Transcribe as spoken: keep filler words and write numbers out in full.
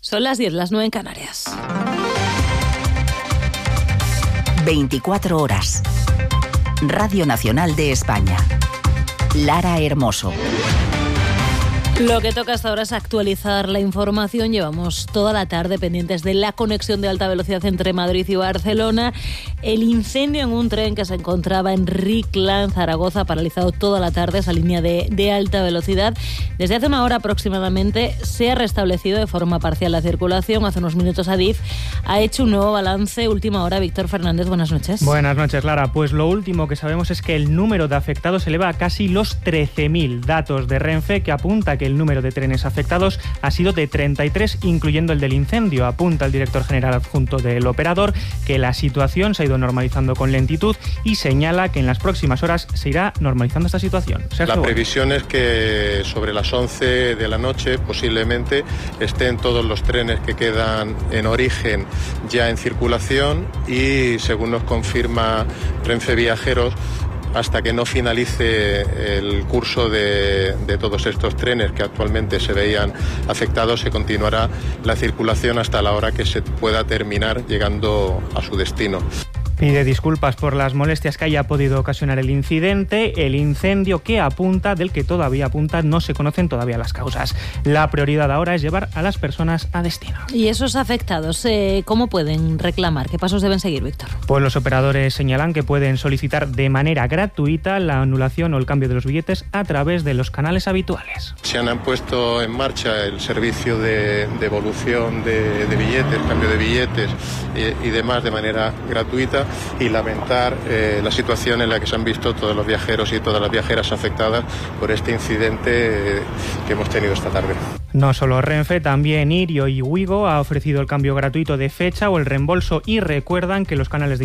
Son las diez, las nueve en Canarias. veinticuatro horas. Radio Nacional de España. Lara Hermoso. Lo que toca hasta ahora es actualizar la información. Llevamos toda la tarde pendientes de la conexión de alta velocidad entre Madrid y Barcelona. El incendio en un tren que se encontraba en Ricla, en Zaragoza, ha paralizado toda la tarde esa línea de, de alta velocidad. Desde hace una hora aproximadamente se ha restablecido de forma parcial la circulación. Hace unos minutos Adif ha hecho un nuevo balance. Última hora, Víctor Fernández, buenas noches. Buenas noches, Lara. Pues lo último que sabemos es que el número de afectados se eleva a casi los trece mil. Datos de Renfe que apunta que el número de trenes afectados ha sido de treinta y tres, incluyendo el del incendio. Apunta el director general adjunto del operador que la situación se ha ido normalizando con lentitud y señala que en las próximas horas se irá normalizando esta situación. La previsión es que sobre las once de la noche posiblemente estén todos los trenes que quedan en origen ya en circulación y, según nos confirma Renfe Viajeros, hasta que no finalice el curso de, de todos estos trenes que actualmente se veían afectados, se continuará la circulación hasta la hora que se pueda terminar llegando a su destino. Pide disculpas por las molestias que haya podido ocasionar el incidente, el incendio que apunta, del que todavía apunta, no se conocen todavía las causas. La prioridad ahora es llevar a las personas a destino. ¿Y esos afectados eh, cómo pueden reclamar? ¿Qué pasos deben seguir, Víctor? Pues los operadores señalan que pueden solicitar de manera gratuita la anulación o el cambio de los billetes a través de los canales habituales. Se han puesto en marcha el servicio de devolución de, de billetes, cambio de billetes eh, y demás de manera gratuita, y lamentar eh, la situación en la que se han visto todos los viajeros y todas las viajeras afectadas por este incidente eh, que hemos tenido esta tarde. No solo Renfe, también Irio y Wigo ha ofrecido el cambio gratuito de fecha o el reembolso, y recuerdan que los canales de